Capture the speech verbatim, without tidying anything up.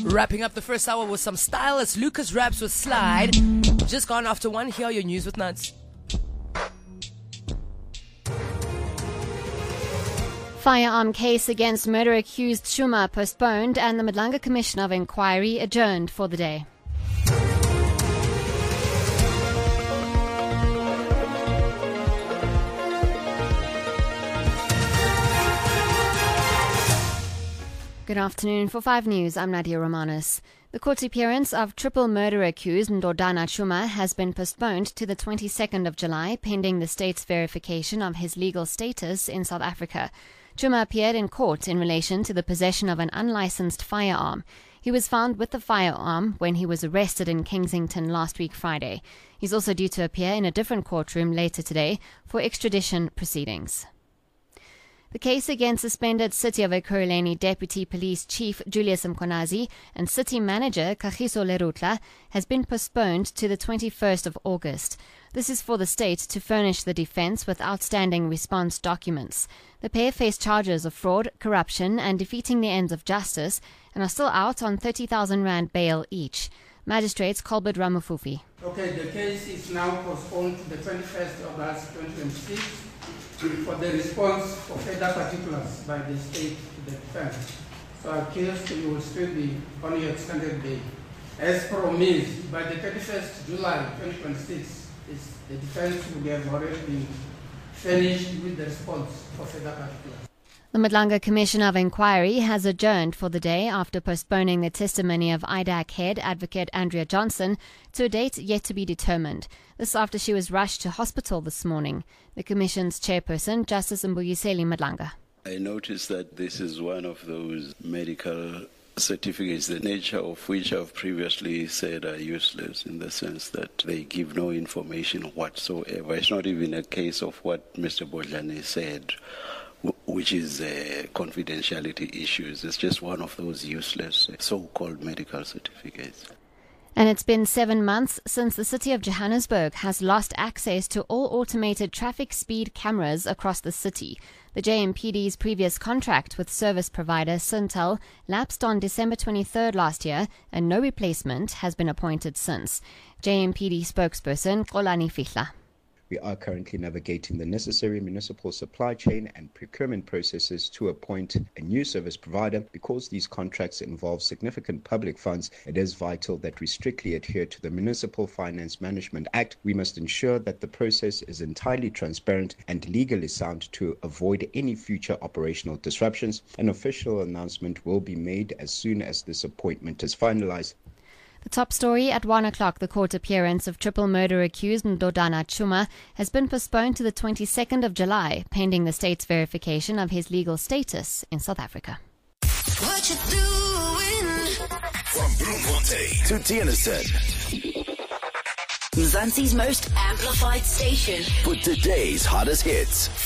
Wrapping up the first hour with some style as Lucas raps with Slide. Just gone after one. Here are your news with Nuts. Firearm case against murder-accused Chuma postponed and the Madlanga Commission of Inquiry adjourned for the day. Good afternoon. For five News, I'm Nadia Romanos. The court appearance of triple murder accused Ndodana Chuma has been postponed to the twenty-second of July, pending the state's verification of his legal status in South Africa. Chuma appeared in court in relation to the possession of an unlicensed firearm. He was found with the firearm when he was arrested in Kensington last week Friday. He's also due to appear in a different courtroom later today for extradition proceedings. The case against suspended City of Ekurhuleni Deputy Police Chief Julius Mkonazi and City Manager Kagiso Lerutla has been postponed to the twenty-first of August. This is for the state to furnish the defense with outstanding response documents. The pair face charges of fraud, corruption and defeating the ends of justice and are still out on thirty thousand rand bail each. Magistrates Colbert Ramufufi. Okay, the case is now postponed to the twenty-first of August twenty twenty-six. For the response for further particulars by the state to the defense. So accused, you will still be on your extended day. As promised, by the thirty-first of July twenty twenty-six, the defense will have already been finished with the response for further particulars. The Madlanga Commission of Inquiry has adjourned for the day after postponing the testimony of I D A C head advocate Andrea Johnson to a date yet to be determined. This after she was rushed to hospital this morning. The Commission's chairperson, Justice Mbuyiseli Madlanga. I noticed that this is one of those medical certificates, the nature of which I've previously said are useless in the sense that they give no information whatsoever. It's not even a case of what Mister Bodlane said, which is uh, confidentiality issues. It's just one of those useless so-called medical certificates. And it's been seven months since the city of Johannesburg has lost access to all automated traffic speed cameras across the city. The J M P D's previous contract with service provider Syntel lapsed on December twenty-third last year, and no replacement has been appointed since. J M P D spokesperson Xolani Fihla. We are currently navigating the necessary municipal supply chain and procurement processes to appoint a new service provider. Because these contracts involve significant public funds, it is vital that we strictly adhere to the Municipal Finance Management Act. We must ensure that the process is entirely transparent and legally sound to avoid any future operational disruptions. An official announcement will be made as soon as this appointment is finalized. The top story at one o'clock, the court appearance of triple murder accused Ndodana Chuma has been postponed to the twenty-second of July, pending the state's verification of his legal status in South Africa. What you doing? From Bloemfontein to Tienersen, Mzansi's most amplified station for today's hottest hits.